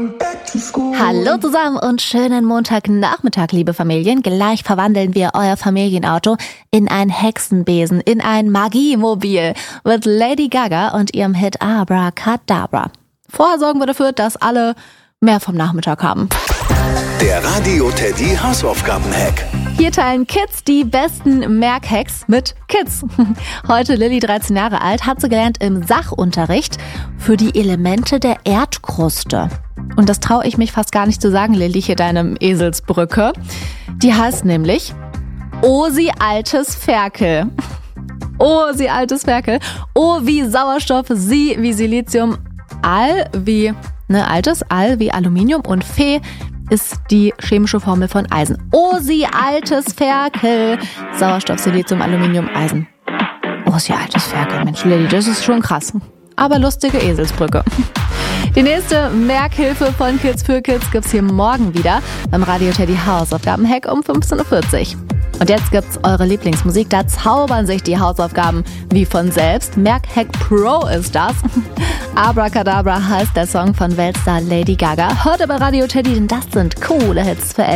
Hallo zusammen und schönen Montagnachmittag, liebe Familien. Gleich verwandeln wir euer Familienauto in ein Hexenbesen, in ein Magiemobil mit Lady Gaga und ihrem Hit Abracadabra. Vorher sorgen wir dafür, dass alle mehr vom Nachmittag haben. Der Radio Teddy Hausaufgaben-Hack. Hier teilen Kids die besten Merkhacks mit Kids. Heute Lilly, 13 Jahre alt, hat sie gelernt im Sachunterricht für die Elemente der Erdkruste. Und das traue ich mich fast gar nicht zu sagen, Lilly, hier deinem Eselsbrücke. Die heißt nämlich Oh, sie altes Ferkel. Oh, sie altes Ferkel. O wie Sauerstoff, Sie wie Silizium, Al wie altes, Al wie Aluminium und Fe ist die chemische Formel von Eisen. Oh, sie altes Ferkel. Sauerstoff, Silizium, Aluminium, Eisen. Oh, sie altes Ferkel. Mensch, Lilly, das ist schon krass. Aber lustige Eselsbrücke. Die nächste Merkhilfe von Kids für Kids gibt's hier morgen wieder beim Radio Teddy Hausaufgaben-Hack um 15.40 Uhr. Und jetzt gibt's eure Lieblingsmusik, da zaubern sich die Hausaufgaben wie von selbst. Merkhack Pro ist das. Abracadabra heißt der Song von Weltstar Lady Gaga. Hört aber Radio Teddy, denn das sind coole Hits für